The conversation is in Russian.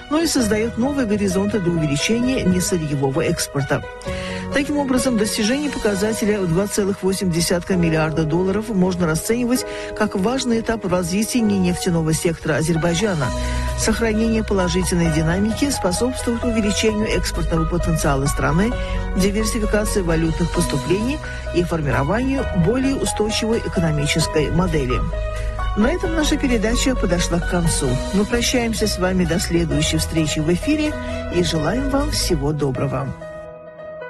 но и создает новые горизонты для увеличения несырьевого экспорта. Таким образом, достижение показателя в $2,8 миллиарда можно расценивать как важный этап в развитии ненефтяного сектора Азербайджана. Сохранение положительной динамики способствует увеличению экспортного потенциала страны, диверсификации валютных поступлений и формированию более устойчивой экономической модели. На этом наша передача подошла к концу. Мы прощаемся с вами до следующей встречи в эфире и желаем вам всего доброго.